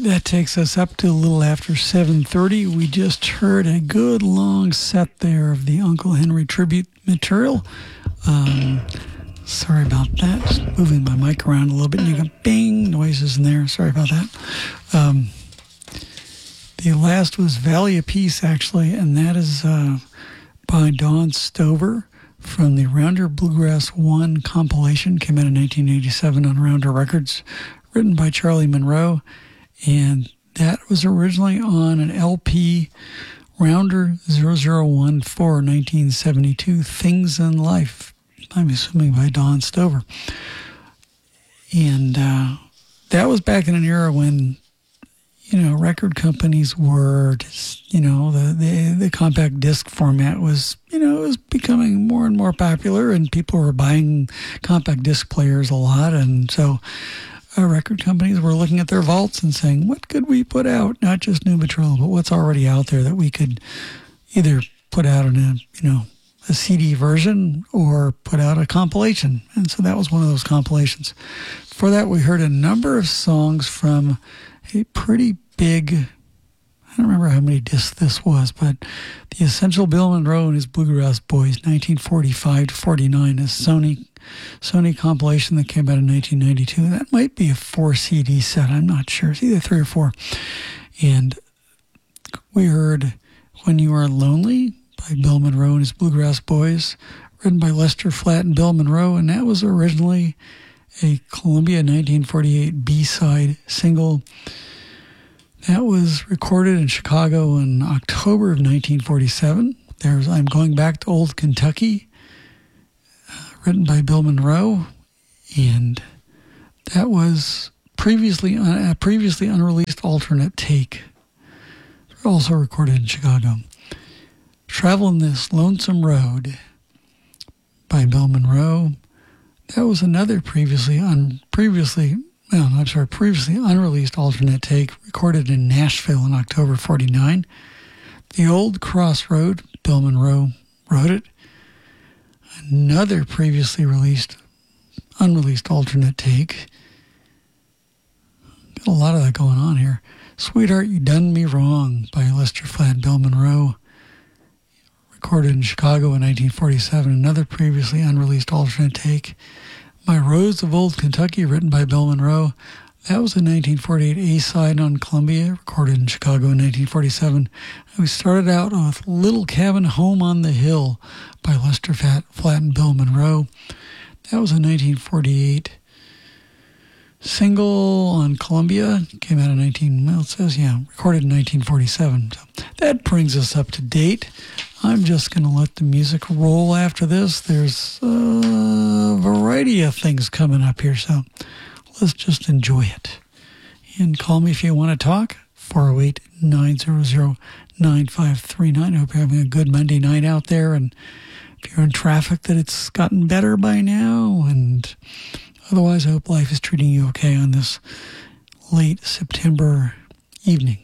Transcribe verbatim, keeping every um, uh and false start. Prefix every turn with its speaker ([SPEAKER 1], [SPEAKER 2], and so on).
[SPEAKER 1] That takes us up to a little after seven thirty. We just heard a good long set there of the Uncle Henry tribute material. Um, sorry about that. Just moving my mic around a little bit. And you got bing noises in there. Sorry about that. Um, the last was Valley of Peace, actually, and that is uh, by Don Stover from the Rounder Bluegrass one compilation. Came out in nineteen eighty-seven on Rounder Records, written by Charlie Monroe. And that was originally on an L P, Rounder zero zero one four, nineteen seventy-two, Things in Life, I'm assuming by Don Stover. And uh, that was back in an era when, you know, record companies were, just, you know, the, the, the compact disc format was, you know, it was becoming more and more popular, and people were buying compact disc players a lot. And so Uh, record companies were looking at their vaults and saying, what could we put out? Not just new material, but what's already out there that we could either put out in a, you know, a C D version or put out a compilation. And so that was one of those compilations. For that, we heard a number of songs from a pretty big, I don't remember how many discs this was, but the Essential Bill Monroe and His Bluegrass Boys, nineteen forty-five to forty-nine, a Sony Sony compilation that came out in nineteen ninety-two. That might be a four C D set. I'm not sure. It's either three or four. And we heard When You Are Lonely by Bill Monroe and His Bluegrass Boys, written by Lester Flatt and Bill Monroe. And that was originally a Columbia nineteen forty-eight B-side single. That was recorded in Chicago in October of nineteen forty-seven. There's I'm Going Back to Old Kentucky, written by Bill Monroe, and that was previously uh, a previously unreleased alternate take, also recorded in Chicago. Traveling This Lonesome Road by Bill Monroe. That was another previously un previously well, I'm sorry, previously unreleased alternate take, recorded in Nashville in October forty-nine. The Old Crossroad, Bill Monroe wrote it. Another previously released, unreleased alternate take. Got a lot of that going on here. Sweetheart, You Done Me Wrong by Lester Flatt and Bill Monroe, recorded in Chicago in nineteen forty-seven. Another previously unreleased alternate take. My Rose of Old Kentucky, written by Bill Monroe. That was a nineteen forty-eight A-side on Columbia, recorded in Chicago in nineteen forty-seven. And we started out with Little Cabin Home on the Hill by Lester Flatt and Bill Monroe. That was a nineteen forty-eight single on Columbia. Came out in nineteen, well, it says, yeah, recorded in nineteen forty-seven. So that brings us up to date. I'm just going to let the music roll after this. There's a variety of things coming up here, so let's just enjoy it. And call me if you want to talk, four oh eight, nine hundred, nine five three nine. I hope you're having a good Monday night out there, and if you're in traffic, that it's gotten better by now, and otherwise I hope life is treating you okay on this late September evening.